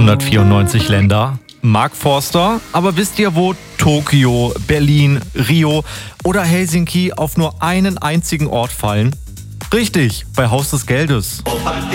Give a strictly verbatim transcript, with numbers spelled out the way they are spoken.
hundertvierundneunzig Länder. Mark Forster, aber wisst ihr, wo Tokio, Berlin, Rio oder Helsinki auf nur einen einzigen Ort fallen? Richtig, bei Haus des Geldes.